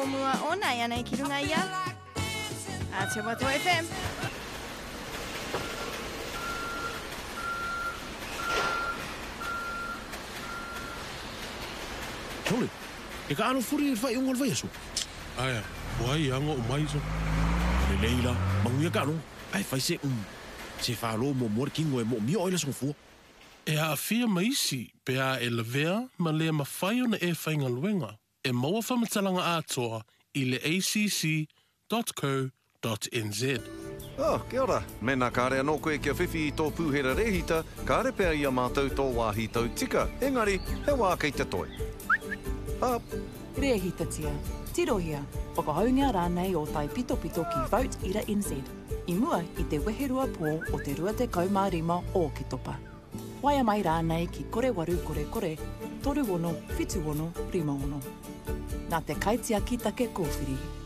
mua ona ia nei ki runga ia. A Te Watu FM. Tole, e ka ano furi e whai ungal vai aso? Aia, wai anga o mai so. Le leila, manguia ka ano, ai whai se se whalo mo mori kingo e mo mio oila songfua. E a fia maisi, pe a e levea, ma lea ma whai ona e whainga luenga. E maua whamatalanga atoa I le acc.co.nz. Oh, kia ora. Mena kāre anō koe kia whiwhi I tō pūhera rehita, kāre pēr ia mātou tō wāhi tau tika. Engari, he wā kei te toi. Rehitatia, tirohia, whakahaungia rānei o tai pito ki Vote Ira NZ. I mua I te weherua pō o te 25 o ki topa. Waia mai rānei ki kore waru kore, toru ono, whitu ono, rima ono. Nā te kaitia ki take kōwhiri.